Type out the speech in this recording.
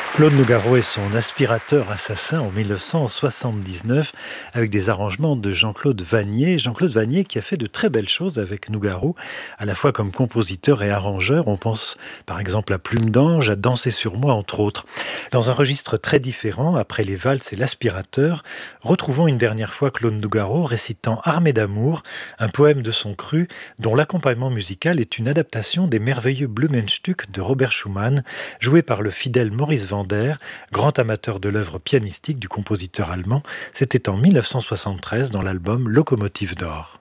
Claude Nougaro et son aspirateur assassin en 1979 avec des arrangements de Jean-Claude Vannier. Jean-Claude Vannier qui a fait de très belles choses avec Nougaro, à la fois comme compositeur et arrangeur. On pense par exemple à Plume d'Ange, à Danser sur moi entre autres. Dans un registre très différent, après les valses et l'aspirateur, retrouvons une dernière fois Claude Nougaro récitant Armée d'amour, un poème de son cru dont l'accompagnement musical est une adaptation des merveilleux Blumenstück de Robert Schumann, joué par le fidèle Maurice Vander, grand amateur de l'œuvre pianistique du compositeur allemand. C'était en 1973 dans l'album Locomotive d'or.